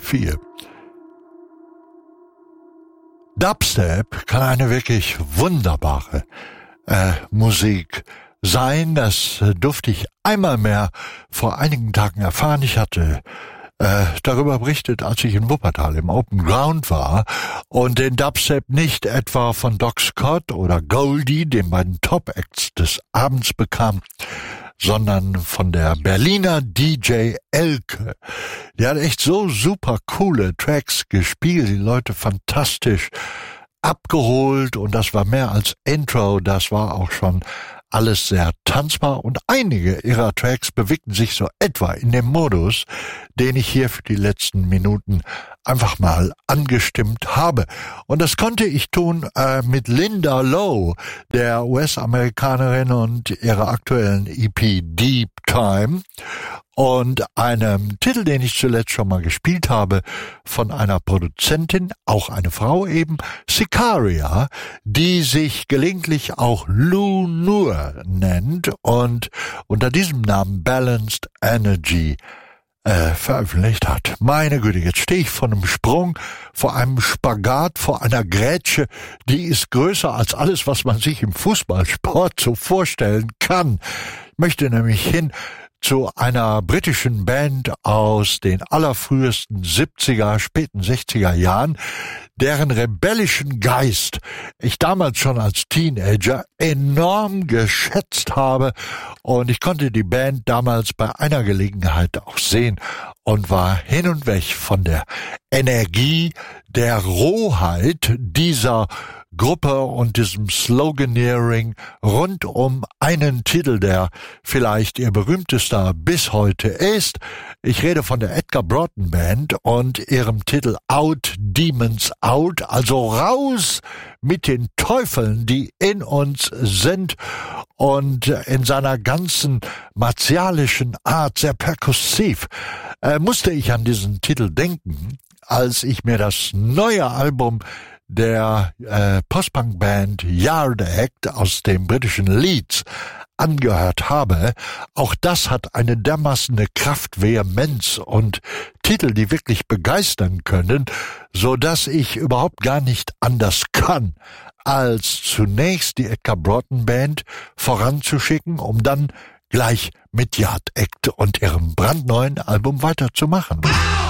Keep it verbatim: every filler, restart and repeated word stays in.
viel. Dubstep kann eine wirklich wunderbare äh, Musik sein. Das äh, durfte ich einmal mehr vor einigen Tagen erfahren. Ich hatte äh, darüber berichtet, als ich in Wuppertal im Open Ground war und den Dubstep nicht etwa von Doc Scott oder Goldie, den beiden Top-Acts des Abends, bekam, sondern von der Berliner D J Elke. Die hat echt so super coole Tracks gespielt, die Leute fantastisch abgeholt und das war mehr als Intro, das war auch schon alles sehr tanzbar und einige ihrer Tracks bewegten sich so etwa in dem Modus, den ich hier für die letzten Minuten einfach mal angestimmt habe. Und das konnte ich tun äh, mit Linda Lowe, der U S-Amerikanerin und ihrer aktuellen E P Deep Time und einem Titel, den ich zuletzt schon mal gespielt habe, von einer Produzentin, auch eine Frau eben, Sicaria, die sich gelegentlich auch Lou Noor nennt und unter diesem Namen Balanced Energy Äh, veröffentlicht hat. Meine Güte, jetzt stehe ich vor einem Sprung, vor einem Spagat, vor einer Grätsche, die ist größer als alles, was man sich im Fußballsport so vorstellen kann. Ich möchte nämlich hin zu einer britischen Band aus den allerfrühesten siebziger, späten sechziger Jahren, deren rebellischen Geist ich damals schon als Teenager enorm geschätzt habe und ich konnte die Band damals bei einer Gelegenheit auch sehen und war hin und weg von der Energie, der Rohheit dieser Gruppe und diesem Sloganeering rund um einen Titel, der vielleicht ihr berühmtester bis heute ist. Ich rede von der Edgar Broughton Band und ihrem Titel Out Demons Out, also raus mit den Teufeln, die in uns sind, und in seiner ganzen martialischen Art, sehr perkussiv, äh, musste ich an diesen Titel denken, als ich mir das neue Album der äh, Post-Punk-Band Yard Act aus dem britischen Leeds angehört habe. Auch das hat eine dermaßen Kraft, Vehemenz und Titel, die wirklich begeistern können, so dass ich überhaupt gar nicht anders kann, als zunächst die Edgar Broughton Band voranzuschicken, um dann gleich mit Yard Act und ihrem brandneuen Album weiterzumachen.